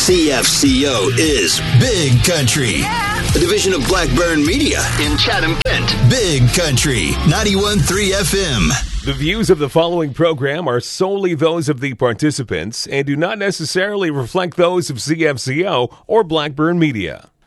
CFCO is Big Country, a division of Blackburn Media in Chatham, Kent. Big Country, 91.3 FM. The views of the following program are solely those of the participants and do not necessarily reflect those of CFCO or Blackburn Media.